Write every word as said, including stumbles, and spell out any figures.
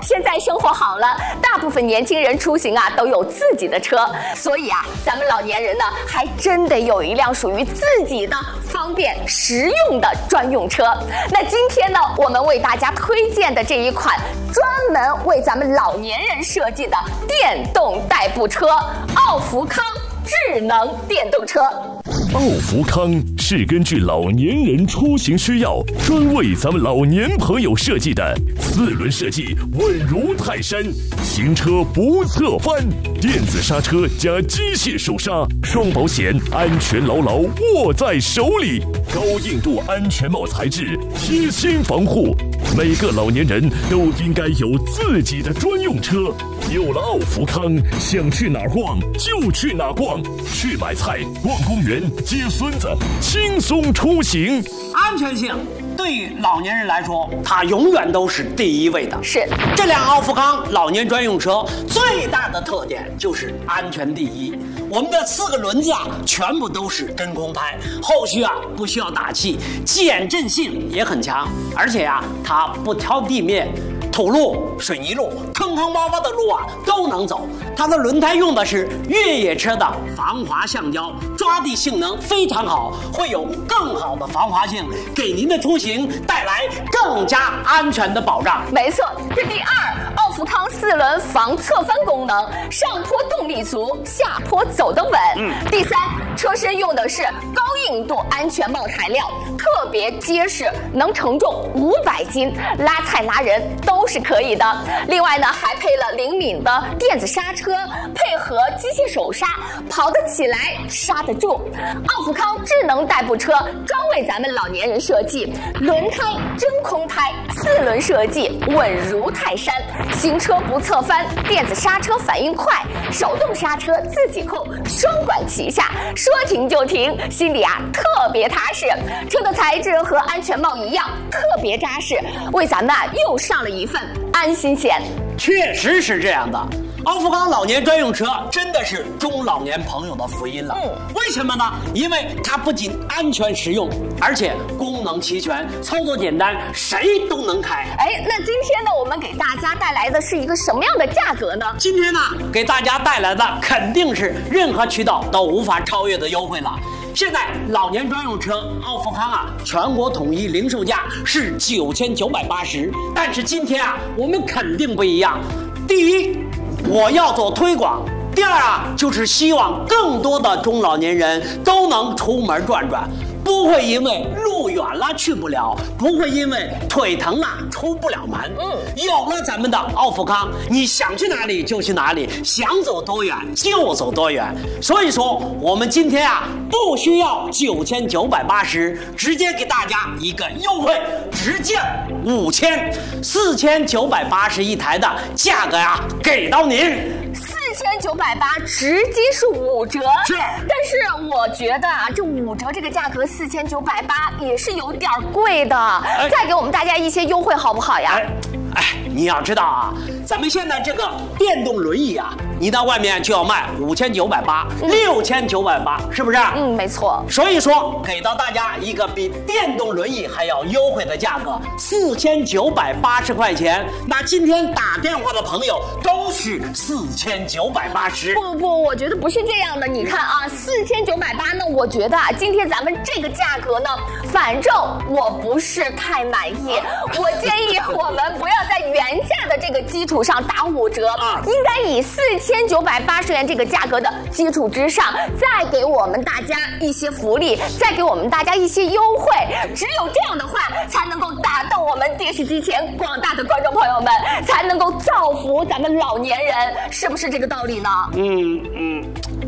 现在生活好了，大部分年轻人出行啊都有自己的车，所以啊，咱们老年人呢还真得有一辆属于自己的方便实用的专用车。那今天呢，我们为大家推荐的这一款专门为咱们老年人设计的电动代步车——奥福康智能电动车。 奥福康是根据老年人出行需要，专为咱们老年朋友设计的，四轮设计稳如泰山，行车不侧翻，电子刹车加机械手刹，双保险，安全牢牢握在手里，高硬度安全帽材质，贴心防护。每个老年人都应该有自己的专用车。有了奥福康，想去哪儿逛就去哪儿逛，去买菜、逛公园、接孙子，轻松出行。 安全性对于老年人来说，它永远都是第一位的。 是， 这辆奥福康老年专用车最大的特点就是安全第一。我们的四个轮子啊，全部都是真空胎，后续啊不需要打气，减震性也很强，而且啊它不挑地面。土路、水泥路、坑坑洼洼的路啊都能走。它的轮胎用的是越野车的防滑橡胶，抓地性能非常好，会有更好的防滑性，给您的出行带来更加安全的保障。 没错，这第二，奥福康四轮防侧翻功能，上坡动力足，下坡走得稳。嗯。第三，车身用的是高硬度安全帽材料，特别结实，能承重五百斤，拉菜拉人都是可以的。另外呢，还配了灵敏的电子刹车，配合机械手刹，跑得起来，刹得住。奥福康智能代步车专为咱们老年人设计，轮胎真空胎，四轮设计稳如泰山，行车不侧翻，电子刹车反应快，手动刹车自己控，双管齐下，说停就停，心里啊特别踏实。车的材质和安全帽一样，特别扎实，为咱们啊又上了一份安心险。 确实是这样的，奥福康老年专用车真的是中老年朋友的福音了。嗯，为什么呢？因为它不仅安全实用，而且功能齐全，操作简单，谁都能开。 哎，那今天呢，我们给大家带来的是一个什么样的价格呢？ 今天呢，给大家带来的肯定是任何渠道都无法超越的优惠了。现在老年专用车奥福康啊，全国统一零售价是九千九百八十，但是今天啊，我们肯定不一样。第一，我要做推广；第二啊，就是希望更多的中老年人都能出门转转，不会因为路远了去不了，不会因为腿疼了出不了门。嗯，有了咱们的奥福康，你想去哪里就去哪里，想走多远就走多远。所以说，我们今天啊，不需要九千九百八十，直接给大家一个优惠，直降五千，四千九百八十一台的价格呀、啊，给到您。 四千九百八直接是五折， 是。 但是我觉得啊，这五折这个价格四千九百八也是有点贵的，哎、再给我们大家一些优惠好不好呀？ 哎，哎你要知道啊，咱们现在这个电动轮椅啊，你到外面就要卖五千九百八、六千九百八，是不是？ 嗯，没错。 所以说，给到大家一个比电动轮椅还要优惠的价格，四千九百八十块钱。那今天打电话的朋友都是四千九百八十。 不不，我觉得不是这样的。你看啊，四千九百八呢，我觉得啊，今天咱们这个价格呢，反正我不是太满意。我建议我们不要在原价的这个基础上打五折，啊、应该以四千九百八十元这个价格的基础之上，再给我们大家一些福利，再给我们大家一些优惠。只有这样的话，才能够打动我们电视机前广大的观众朋友们，才能够造福咱们老年人，是不是这个道理呢？ 嗯嗯。